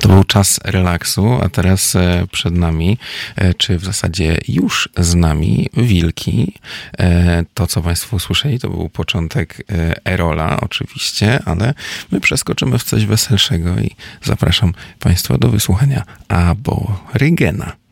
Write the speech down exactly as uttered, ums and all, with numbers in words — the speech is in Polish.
To był czas relaksu, a teraz przed nami, czy w zasadzie już z nami, Wilki. To, co Państwo usłyszeli, to był początek Erola oczywiście, ale my przeskoczymy w coś weselszego i zapraszam Państwa do wysłuchania Aborygena.